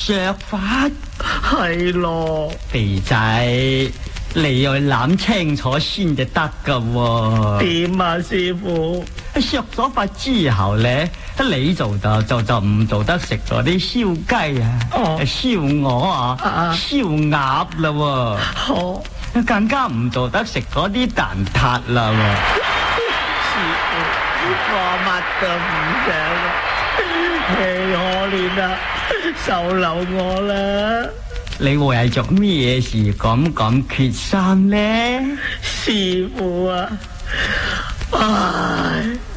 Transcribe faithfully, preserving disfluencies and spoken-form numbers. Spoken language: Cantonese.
削法？ 係咯， 肥仔，你要諗清楚先就得噶喎。 點啊，師傅？ 削咗法之後咧，你就就就就唔做得食嗰啲燒雞啊、 哦、 燒鵝啊、 啊燒鴨啦喎。 好， 更加唔做得食嗰啲蛋撻啦喎。 師傅，我乜都唔想，你可憐啊，收留我啦。 你為咗咩事咁咁決心呢？ 師傅啊，唉。